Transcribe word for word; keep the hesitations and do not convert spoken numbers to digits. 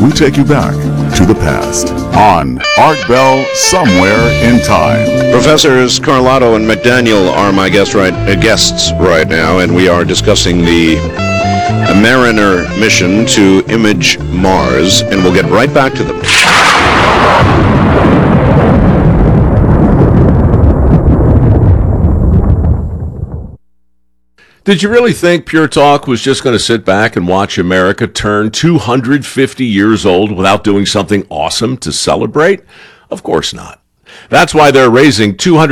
we take you back to the past on Art Bell Somewhere in Time. Professors Carlotto and McDaniel are my guest right, uh, guests right now, and we are discussing the Mariner mission to image Mars, and we'll get right back to them. Did you really think Pure Talk was just going to sit back and watch America turn two hundred fifty years old without doing something awesome to celebrate? Of course not. That's why they're raising two hundred